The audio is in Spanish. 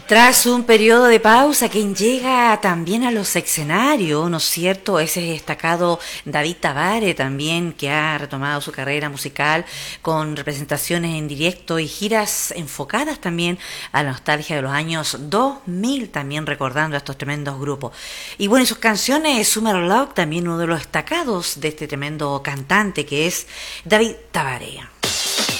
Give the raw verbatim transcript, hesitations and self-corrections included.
Tras un periodo de pausa, quien llega también a los escenarios, ¿no es cierto? Ese destacado David Tabaré también, que ha retomado su carrera musical con representaciones en directo y giras enfocadas también a la nostalgia de los años dos mil, también recordando a estos tremendos grupos. Y bueno, y sus canciones, Summer Love, también uno de los destacados de este tremendo cantante que es David Tabaré.